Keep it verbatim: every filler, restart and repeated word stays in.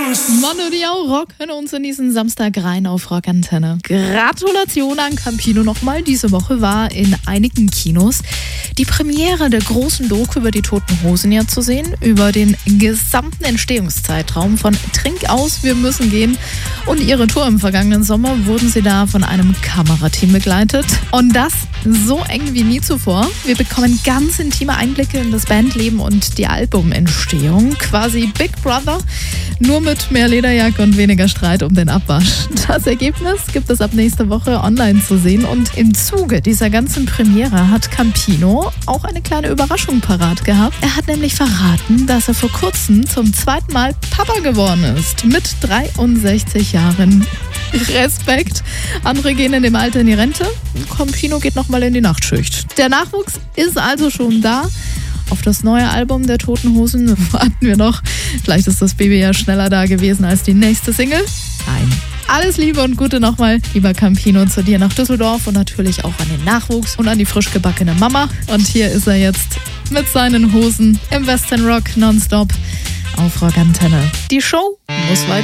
Manu Diao Rock hören uns in diesen Samstag rein auf Rockantenne. Gratulation an Campino nochmal. Diese Woche war in einigen Kinos die Premiere der großen Doku über die Toten Hosen ja zu sehen. Über den gesamten Entstehungszeitraum von Trink aus, wir müssen gehen und ihre Tour im vergangenen Sommer wurden sie da von einem Kamerateam begleitet. Und das so eng wie nie zuvor. Wir bekommen ganz intime Einblicke in das Bandleben und die Albumentstehung. Quasi Big Brother, nur mit mehr Lederjacke und weniger Streit um den Abwasch. Das Ergebnis gibt es ab nächster Woche online zu sehen. Und im Zuge dieser ganzen Premiere hat Campino auch eine kleine Überraschung parat gehabt. Er hat nämlich verraten, dass er vor kurzem zum zweiten Mal Papa geworden ist. Mit dreiundsechzig Jahren. Respekt. Andere gehen in dem Alter in die Rente. Campino geht nochmal in die Nachtschicht. Der Nachwuchs ist also schon da. Auf das neue Album der Toten Hosen warten wir noch. Vielleicht ist das Baby ja schneller da gewesen als die nächste Single. Nein. Alles Liebe und Gute nochmal, lieber Campino, zu dir nach Düsseldorf und natürlich auch an den Nachwuchs und an die frisch gebackene Mama. Und hier ist er jetzt mit seinen Hosen im Western Rock nonstop auf Rockantenne. Die Show muss weiter.